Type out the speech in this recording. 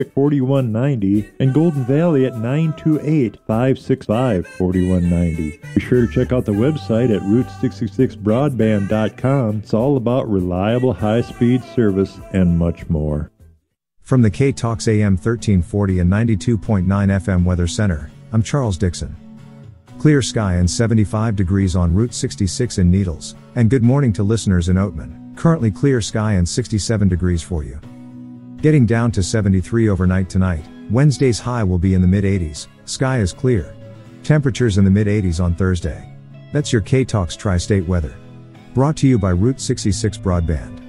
4190 and Golden Valley at 928-565-4190. Be sure to check out the website at route66broadband.com. It's all about reliable high-speed service and much more. From the K-Talks AM 1340 and 92.9 FM Weather Center, I'm Charles Dixon. Clear sky and 75 degrees on Route 66 in Needles, and good morning to listeners in Oatman. Currently clear sky and 67 degrees for you. Getting down to 73 overnight tonight. Wednesday's high will be in the mid-80s, sky is clear. Temperatures in the mid-80s on Thursday. That's your K-Talks Tri-State weather. Brought to you by Route 66 Broadband.